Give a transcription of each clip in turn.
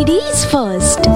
Ladies first.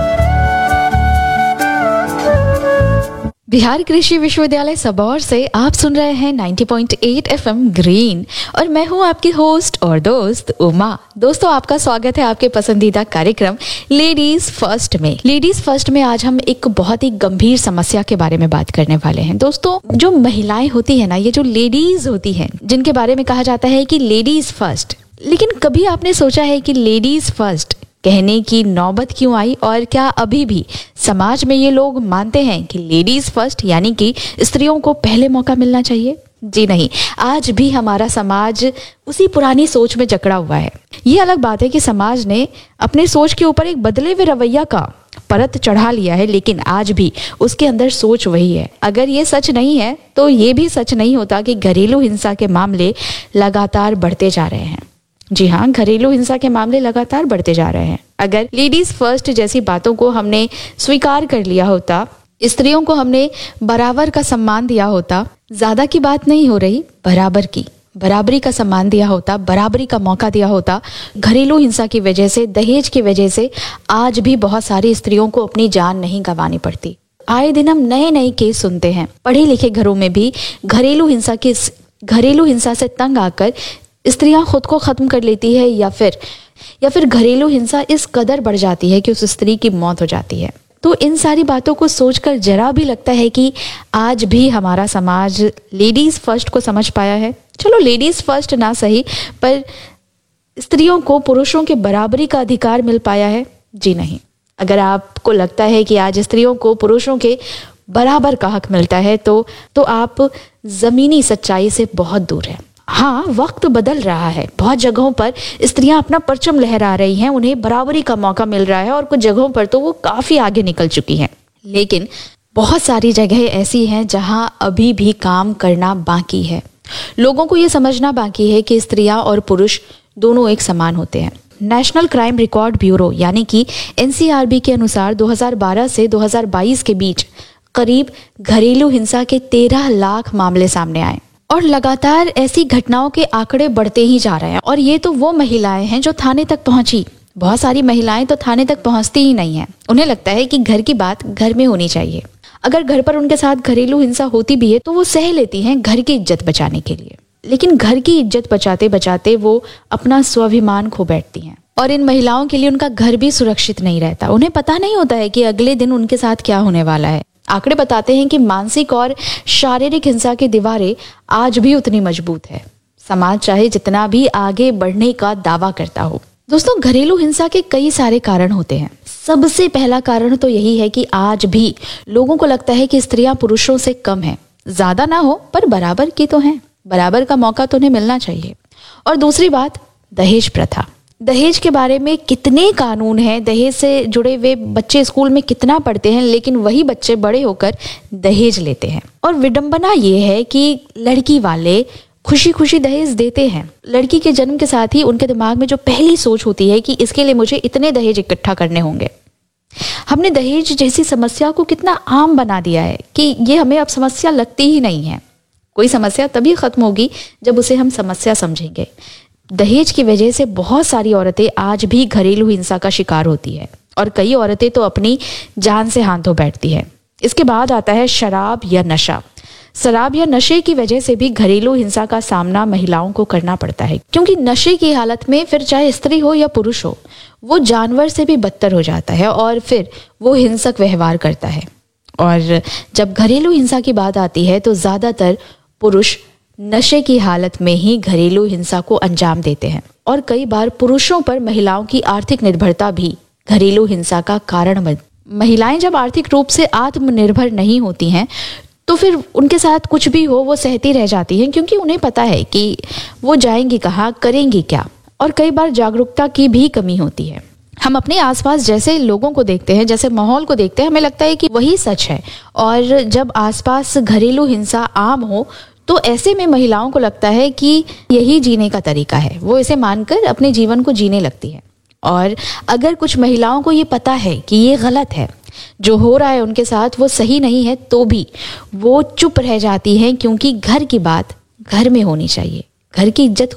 Bihar कृषि विश्वविद्यालय सबौर से आप सुन रहे हैं 90.8 FM ग्रीन और मैं हूं आपकी होस्ट और दोस्त उमा। दोस्तों, आपका स्वागत है आपके पसंदीदा कार्यक्रम लेडीज फर्स्ट में। लेडीज फर्स्ट में आज हम एक बहुत ही गंभीर समस्या के बारे में बात करने वाले हैं। दोस्तों, जो महिलाएं होती है ना, ये जो लेडीज होती हैं, जिनके बारे में कहा जाता है कि लेडीज फर्स्ट, लेकिन कभी आपने सोचा है कि लेडीज फर्स्ट कहने की नौबत क्यों आई और क्या अभी भी समाज में ये लोग मानते हैं कि लेडीज फर्स्ट यानी कि स्त्रियों को पहले मौका मिलना चाहिए? जी नहीं, आज भी हमारा समाज उसी पुरानी सोच में जकड़ा हुआ है। ये अलग बात है कि समाज ने अपने सोच के ऊपर एक बदले हुए रवैया का परत चढ़ा लिया है, लेकिन आज भी उसके अंदर सोच वही है। अगर ये सच नहीं है तो ये भी सच नहीं होता कि घरेलू हिंसा के मामले लगातार बढ़ते जा रहे हैं। जी हाँ, घरेलू हिंसा के मामले लगातार बढ़ते जा रहे हैं। अगर लेडीज फर्स्ट जैसी बातों को हमने स्वीकार कर लिया होता, स्त्रियों को हमने बराबर का सम्मान दिया होता, ज्यादा की बात नहीं हो रही, बराबरी का सम्मान दिया होता, बराबरी का मौका दिया होता, घरेलू हिंसा की वजह से, दहेज की वजह से आज भी बहुत सारी स्त्रियों को अपनी जान नहीं गंवानी पड़ती। आए दिन हम नए नए केस सुनते हैं। पढ़े लिखे घरों में भी घरेलू हिंसा से तंग आकर स्त्रियां खुद को खत्म कर लेती है या फिर घरेलू हिंसा इस कदर बढ़ जाती है कि उस स्त्री की मौत हो जाती है। तो इन सारी बातों को सोचकर जरा भी लगता है कि आज भी हमारा समाज लेडीज फर्स्ट को समझ पाया है। चलो, लेडीज फर्स्ट ना सही, पर स्त्रियों को पुरुषों के बराबरी का अधिकार मिल पाया है? जी नहीं। अगर आपको लगता है कि आज स्त्रियों को पुरुषों के बराबर का हक मिलता है तो आप जमीनी सच्चाई से बहुत दूर हैं। हाँ, वक्त बदल रहा है। बहुत जगहों पर स्त्रियां अपना परचम लहरा रही हैं, उन्हें बराबरी का मौका मिल रहा है और कुछ जगहों पर तो वो काफी आगे निकल चुकी हैं। लेकिन बहुत सारी जगह ऐसी हैं जहां अभी भी काम करना बाकी है। लोगों को ये समझना बाकी है कि स्त्रियां और पुरुष दोनों एक समान होते हैं। नेशनल क्राइम रिकॉर्ड ब्यूरो यानी कि NCRB के अनुसार 2012 से 2022 के बीच करीब घरेलू हिंसा के 13 लाख मामले सामने आए और लगातार ऐसी घटनाओं के आंकड़े बढ़ते ही जा रहे हैं। और ये तो वो महिलाएं हैं जो थाने तक पहुंची। बहुत सारी महिलाएं तो थाने तक पहुंचती ही नहीं हैं। उन्हें लगता है कि घर की बात घर में होनी चाहिए। अगर घर पर उनके साथ घरेलू हिंसा होती भी है तो वो सह लेती हैं घर की इज्जत बचाने के लिए। लेकिन घर की इज्जत बचाते बचाते वो अपना स्वाभिमान खो बैठती हैं और इन महिलाओं के लिए उनका घर भी सुरक्षित नहीं रहता। उन्हें पता नहीं होता है कि अगले दिन उनके साथ क्या होने वाला है। आंकड़े बताते हैं कि मानसिक और शारीरिक हिंसा की दीवारें आज भी उतनी मजबूत है, समाज चाहे जितना भी आगे बढ़ने का दावा करता हो। दोस्तों, घरेलू हिंसा के कई सारे कारण होते हैं। सबसे पहला कारण तो यही है कि आज भी लोगों को लगता है कि स्त्रियां पुरुषों से कम हैं। ज्यादा ना हो पर बराबर की तो हैं, बराबर का मौका तो उन्हें मिलना चाहिए। और दूसरी बात, दहेज प्रथा। दहेज के बारे में कितने कानून हैं, दहेज से जुड़े हुए बच्चे स्कूल में कितना पढ़ते हैं, लेकिन वही बच्चे बड़े होकर दहेज लेते हैं। और विडंबना ये है कि लड़की वाले खुशी खुशी दहेज देते हैं। लड़की के जन्म के साथ ही उनके दिमाग में जो पहली सोच होती है कि इसके लिए मुझे इतने दहेज इकट्ठा करने होंगे। हमने दहेज जैसी समस्या को कितना आम बना दिया है कि ये हमें अब समस्या लगती ही नहीं है। कोई समस्या तभी खत्म होगी जब उसे हम समस्या समझेंगे। दहेज की वजह से बहुत सारी औरतें आज भी घरेलू हिंसा का शिकार होती है और कई औरतें तो अपनी जान से हाथ धो बैठती है। इसके बाद आता है शराब या नशा। शराब या नशे की वजह से भी घरेलू हिंसा का सामना महिलाओं को करना पड़ता है, क्योंकि नशे की हालत में फिर चाहे स्त्री हो या पुरुष हो, वो जानवर से भी बदतर हो जाता है और फिर वो हिंसक व्यवहार करता है। और जब घरेलू हिंसा की बात आती है तो ज्यादातर पुरुष नशे की हालत में ही घरेलू हिंसा को अंजाम देते हैं और कई बार पुरुषों पर महिलाओं की आर्थिक निर्भरता भी घरेलू हिंसा का कारण महिलाएं जब आर्थिक रूप से आत्मनिर्भर नहीं होती हैं तो फिर उनके साथ कुछ भी हो वो सहती रह जाती हैं, क्योंकि उन्हें पता है कि वो जाएंगी कहाँ, करेंगी क्या। और कई बार जागरूकता की भी कमी होती है। हम अपने आसपास जैसे लोगों को देखते हैं, जैसे माहौल को देखते हैं, हमें लगता है कि वही सच है। और जब आसपास घरेलू हिंसा आम हो तो ऐसे में महिलाओं को लगता है कि यही जीने का तरीका है। वो इसे मानकर अपने जीवन को जीने लगती है। और अगर कुछ महिलाओं को ये पता है कि ये गलत है, जो हो रहा है उनके साथ वो सही नहीं है, तो भी वो चुप रह जाती हैं, क्योंकि घर की बात घर में होनी चाहिए। घर की इज्जत